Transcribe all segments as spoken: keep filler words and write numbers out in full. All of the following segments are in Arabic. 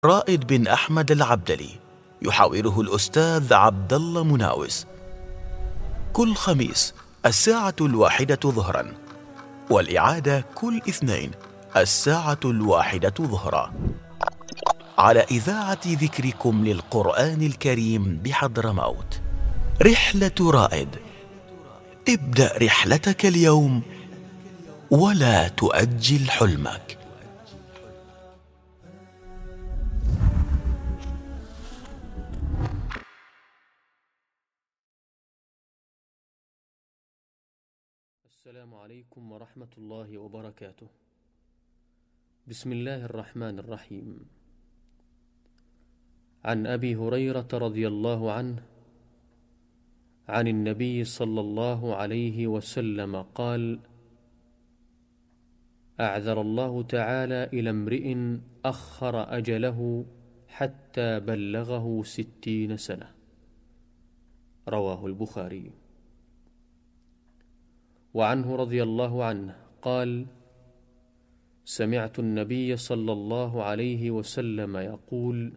رائد بن أحمد العبدلي يحاوره الأستاذ عبد الله مناوس كل خميس الساعة الواحدة ظهرا، والإعادة كل اثنين الساعة الواحدة ظهرا، على إذاعة ذكركم للقرآن الكريم بحضرموت. رحلة رائد، ابدأ رحلتك اليوم ولا تؤجل حلمك. السلام عليكم ورحمة الله وبركاته. بسم الله الرحمن الرحيم. عن أبي هريرة رضي الله عنه عن النبي صلى الله عليه وسلم قال: أعذر الله تعالى إلى امرئ أخر أجله حتى بلغه ستين سنة. رواه البخاري. وعنه رضي الله عنه قال: سمعت النبي صلى الله عليه وسلم يقول: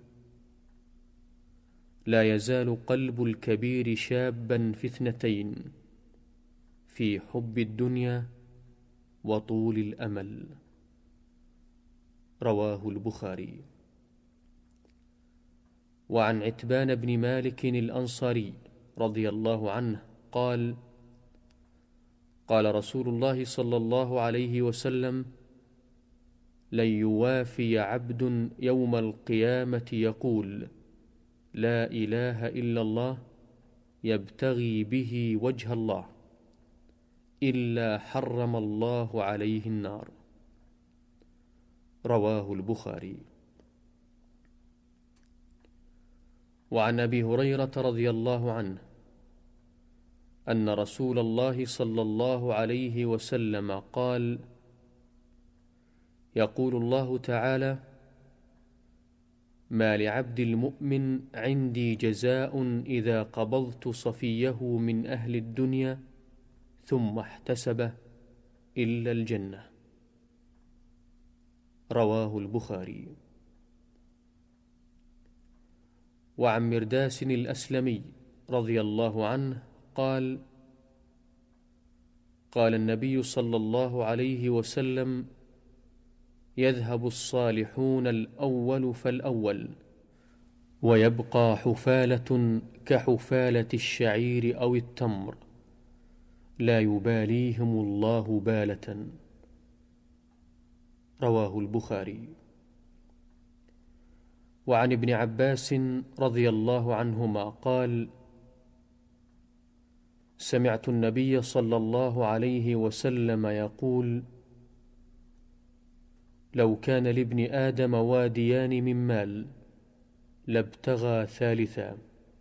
لا يزال قلب الكبير شابا في اثنتين، في حب الدنيا وطول الأمل. رواه البخاري. وعن عتبان بن مالك الأنصاري رضي الله عنه قال: قال رسول الله صلى الله عليه وسلم: لن يوافي عبد يوم القيامة يقول لا إله إلا الله يبتغي به وجه الله إلا حرم الله عليه النار. رواه البخاري. وعن أبي هريرة رضي الله عنه أن رسول الله صلى الله عليه وسلم قال: يقول الله تعالى: ما لعبد المؤمن عندي جزاء إذا قبضت صفيه من أهل الدنيا ثم احتسبه إلا الجنة. رواه البخاري. وعن مرداس الأسلمي رضي الله عنه قال: قال النبي صلى الله عليه وسلم: يذهب الصالحون الأول فالأول، ويبقى حفالة كحفالة الشعير أو التمر، لا يباليهم الله بالة. رواه البخاري. وعن ابن عباس رضي الله عنهما قال: سمعت النبي صلى الله عليه وسلم يقول: لو كان لابن آدم واديان من مال لابتغى ثالثا،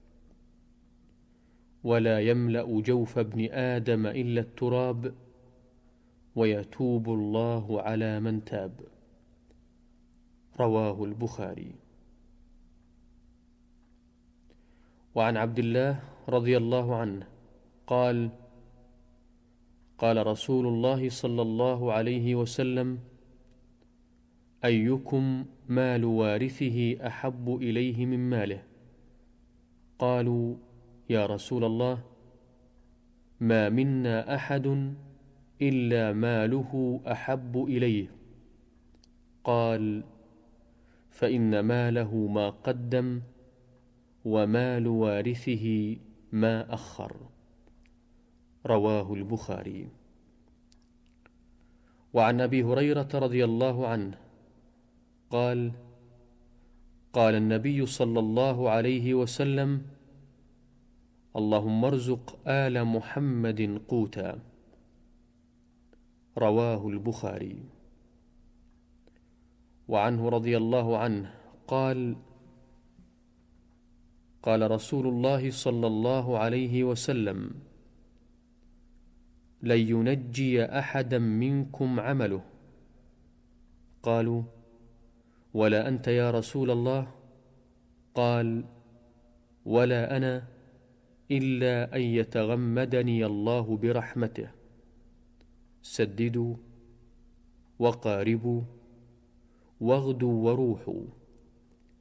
ولا يملأ جوف ابن آدم إلا التراب، ويتوب الله على من تاب. رواه البخاري. وعن عبد الله رضي الله عنه قال: قال رسول الله صلى الله عليه وسلم: أيكم مال وارثه أحب إليه من ماله؟ قالوا: يا رسول الله، ما منا أحد إلا ماله أحب إليه. قال: فإن ماله ما قدم، ومال وارثه ما أخر. رواه البخاري. وعن أبي هريرة رضي الله عنه قال: قال النبي صلى الله عليه وسلم: اللهم ارزق آل محمد قوتا. رواه البخاري. وعنه رضي الله عنه قال: قال رسول الله صلى الله عليه وسلم: لن ينجي أحدا منكم عمله. قالوا: ولا أنت يا رسول الله؟ قال: ولا أنا إلا أن يتغمدني الله برحمته. سددوا وقاربوا واغدوا وروحوا.